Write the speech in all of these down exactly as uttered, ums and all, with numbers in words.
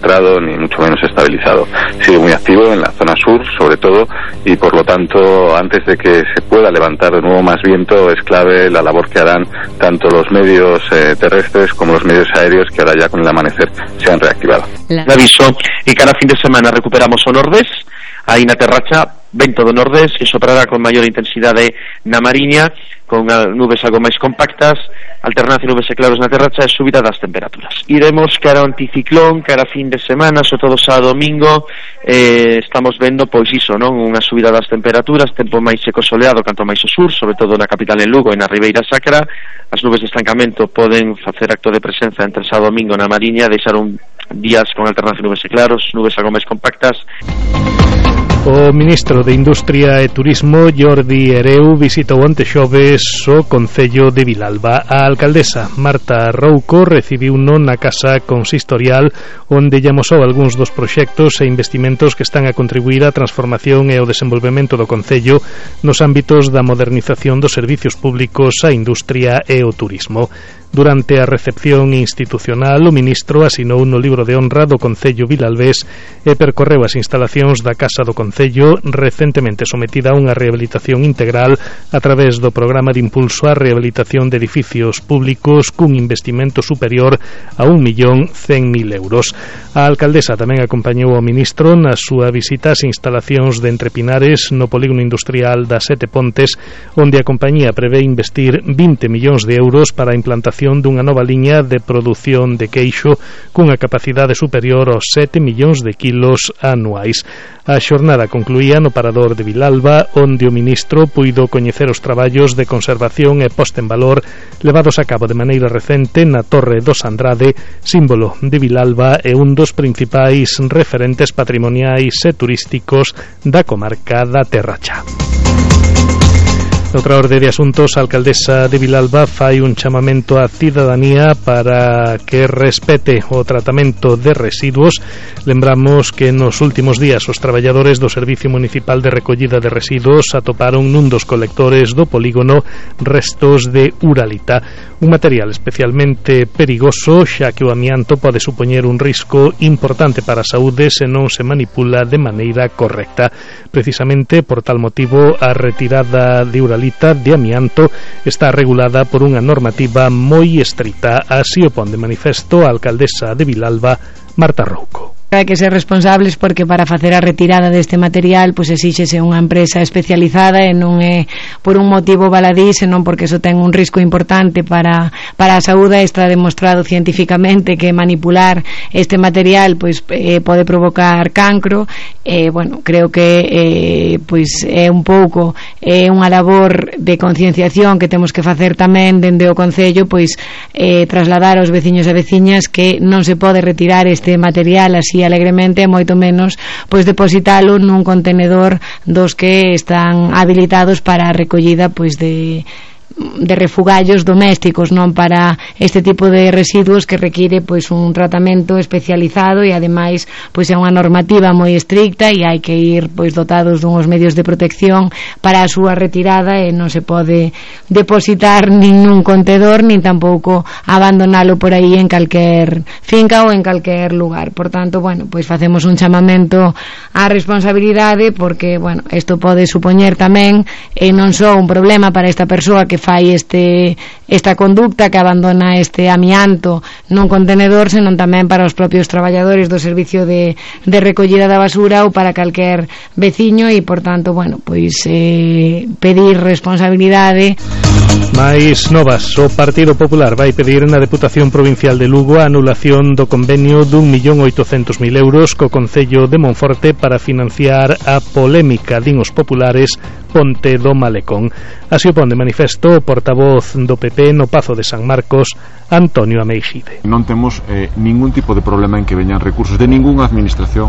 centrado ni mucho menos estabilizado. Sigue muy activo en la zona sur, sobre todo, y por lo tanto, antes de que se pueda levantar de nuevo más viento, es clave la labor que harán tanto los medios eh, terrestres como los medios aéreos, que ahora ya con el amanecer se han reactivado. La... aviso, e cada fin de semana recuperamos o nordés, aí na Terracha, vento do nordés, que soprará con maior intensidade na Mariña, con nubes algo máis compactas, alternancia nubes e claros na Terracha e subida das temperaturas. Iremos cara ao anticiclón, cara a fin de semana, sobre todo sábado domingo, eh, estamos vendo, pois iso, non? Unha subida das temperaturas, tempo máis seco soleado canto máis ao sur, sobre todo na capital en Lugo e na Ribeira Sacra. As nubes de estancamento poden facer acto de presenza entre sábado domingo na Mariña, deixar un días con alternancia nubes e claros, nubes algo máis compactas. O ministro de Industria e Turismo, Jordi Hereu, visitou onte xoves o Concello de Vilalba. A alcaldesa Marta Rouco recibiuno na Casa Consistorial, onde lle amosou algúns dos proxectos e investimentos que están a contribuir á transformación e ao desenvolvemento do Concello nos ámbitos da modernización dos servicios públicos, a industria e o turismo. Durante a recepción institucional, o ministro asinou no libro de honra do Concello vilalbés e percorreu as instalacións da Casa do Concello, recentemente sometida a unha rehabilitación integral a través do programa de impulso á rehabilitación de edificios públicos cun investimento superior a un millón cen mil euros. A alcaldesa tamén acompañou ao ministro na súa visita ás instalacións de Entrepinares no polígono industrial das Sete Pontes, onde a compañía prevé investir vinte millóns de euros para a implantación dunha nova liña de produción de queixo cunha capacidade superior aos sete millóns de kilos anuais. A xornada concluía no Parador de Vilalba, onde o ministro puido coñecer os traballos de conservación e posta en valor levados a cabo de maneira recente na Torre dos Andrade, símbolo de Vilalba e un dos principais referentes patrimoniais e turísticos da comarca da Terracha. Noutra orde de asuntos, a alcaldesa de Vilalba fai un chamamento á cidadanía para que respete o tratamento de residuos. Lembramos que nos últimos días os traballadores do Servicio Municipal de Recollida de Residuos atoparon nun dos colectores do polígono restos de uralita, un material especialmente perigoso, xa que o amianto pode supoñer un risco importante para a saúde se non se manipula de maneira correcta. Precisamente por tal motivo, a retirada de uralita de amianto está regulada por unha normativa moi estrita. Así o pon de manifesto a alcaldesa de Vilalba, Marta Rouco. Hai que ser responsables porque para facer a retirada deste material pois exíxese unha empresa especializada e non é por un motivo baladí, senón porque eso ten un risco importante para, para a saúde. Está demostrado científicamente que manipular este material pois eh, pode provocar cancro. Eh, bueno, creo que eh, pois é un pouco é unha labor de concienciación que temos que facer tamén dende o Concello, pois eh, trasladar aos veciños e veciñas que non se pode retirar este material así alegremente, moito menos pois depositalo nun contenedor dos que están habilitados para a recollida pois de de refugallos domésticos, non para este tipo de residuos que require pois un tratamento especializado e ademais pois é unha normativa moi estricta e hai que ir pois dotados dunhos medios de protección para a súa retirada e non se pode depositar nin nun contedor nin tampouco abandonalo por aí en calquer finca ou en calquer lugar. Por tanto, bueno, pois facemos un chamamento á responsabilidade porque, bueno, isto pode supoñer tamén e non só un problema para esta persoa que fai este esta conducta, que abandona este amianto nun contenedor, senón tamén para os propios traballadores do servicio de, de recollida da basura ou para calquer veciño e, por tanto, bueno, pois eh, pedir responsabilidade. Mais novas, o Partido Popular vai pedir na Deputación Provincial de Lugo a anulación do convenio dun millón oitocentos mil euros co Concello de Monforte para financiar a polémica, din os populares, Ponte do Malecón. Así o pon de manifesto o portavoz do P P no Pazo de San Marcos, Antonio Ameijide. Non temos eh, ningún tipo de problema en que veñan recursos de ningunha administración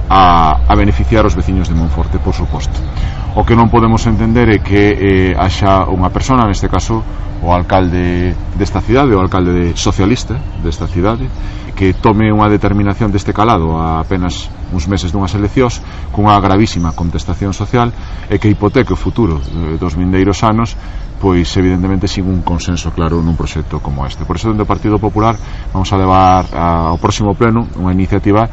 a, a beneficiar os veciños de Monforte, por suposto. O que non podemos entender é que eh, haxa unha persona, neste caso o alcalde desta cidade, o alcalde socialista desta cidade, que tome unha determinación deste calado a apenas uns meses dunhas eleccións cunha gravísima contestación social e que hipoteque o futuro dos vindeiros anos, pois evidentemente sin un consenso claro nun proxecto como este. Por iso, dentro do Partido Popular, vamos a levar ao próximo pleno unha iniciativa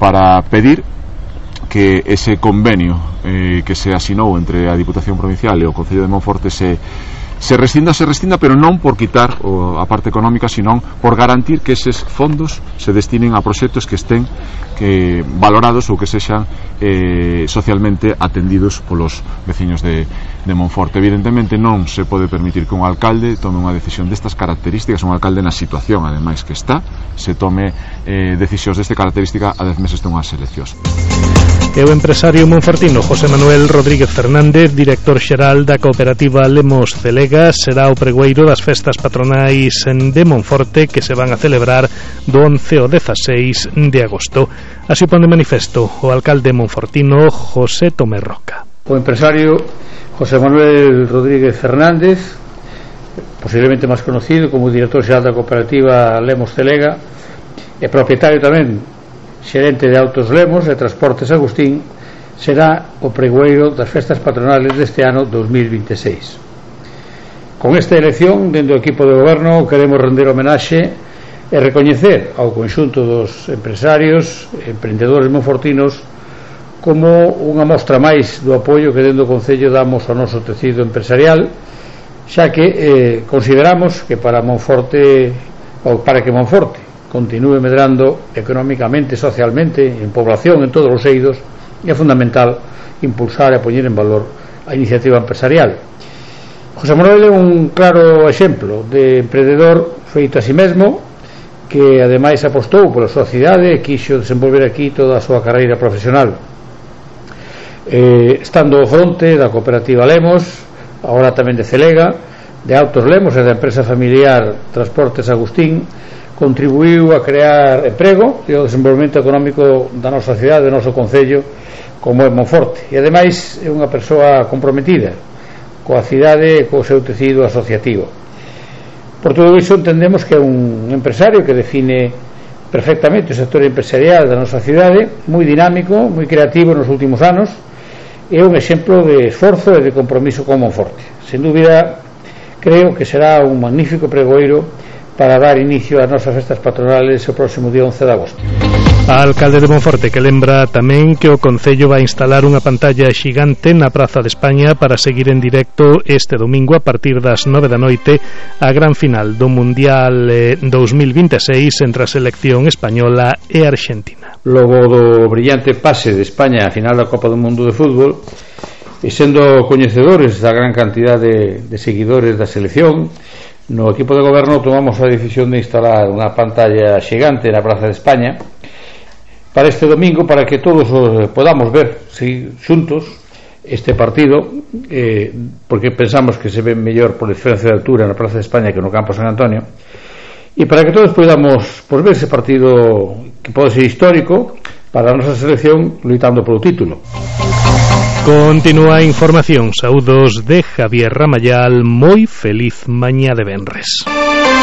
para pedir que ese convenio eh, que se asinou entre a Diputación Provincial e o Concello de Monforte se se rescinda, se rescinda, pero non por quitar o, a parte económica, sino por garantir que eses fondos se destinen a proxectos que estén que valorados ou que sexan eh, socialmente atendidos polos veciños de, de Monforte. Evidentemente non se pode permitir que un alcalde tome unha decisión destas características, un alcalde na situación ademais que está, se tome eh, decisións deste característica a dez meses dunhas eleccións. E o empresario monfortino José Manuel Rodríguez Fernández, director xeral da cooperativa Lemos Celega, será o pregoeiro das festas patronais de Monforte que se van a celebrar do once ao dezaseis de agosto. Así pon de manifesto o alcalde monfortino José Tomé Roca. O empresario José Manuel Rodríguez Fernández, posiblemente máis conocido como director xeral da cooperativa Lemos Celega, e propietario tamén xerente de Autos Lemos e Transportes Agustín, será o pregoeiro das festas patronales deste ano dos mil veintiséis. Con esta elección, dentro do equipo de goberno, queremos render homenaxe e recoñecer ao conxunto dos empresarios e emprendedores monfortinos como unha mostra máis do apoio que dentro do Concello damos ao noso tecido empresarial, xa que eh, consideramos que para Monforte, ou para que Monforte continúe medrando económicamente, socialmente, en población, en todos os eidos, é fundamental impulsar e poñer en valor a iniciativa empresarial. José Manuel é un claro exemplo de emprendedor feito a si mesmo, que ademais apostou pola súa cidade e quixo desenvolver aquí toda a súa carreira profesional. Eh, estando ao fronte da cooperativa Lemos, agora tamén de Celega, de Autos Lemos e da empresa familiar Transportes Agustín, contribuiu a crear emprego e o desenvolvemento económico da nosa cidade, do noso concello, como é Monforte, e ademais é unha persoa comprometida coa cidade e co seu tecido asociativo. Por todo iso entendemos que é un empresario que define perfectamente o sector empresarial da nosa cidade, moi dinámico, moi creativo nos últimos anos, e un exemplo de esforzo e de compromiso con Monforte. Sen dúbida, creo que será un magnífico pregoeiro para dar inicio ás nosas festas patronales o próximo día once de agosto. A alcalde de Monforte que lembra tamén que o Concello vai instalar unha pantalla xigante na Praza de España para seguir en directo este domingo a partir das nove da noite a gran final do Mundial eh, dos mil veintiséis entre a selección española e Argentina. Logo do brillante pase de España á final da Copa do Mundo de Fútbol, e sendo coñecedores da gran cantidad de, de seguidores da selección, no equipo de goberno tomamos a decisión de instalar unha pantalla xigante na Praza de España para este domingo, para que todos eh, podamos ver si, xuntos este partido, eh, porque pensamos que se ve mellor por diferencia de altura na Praza de España que no Campo San Antonio, e para que todos podamos pues, ver ese partido que pode ser histórico para a nosa selección loitando polo título. Continúa a información. Saúdos de Javier Ramayal. Moi feliz mañá de venres.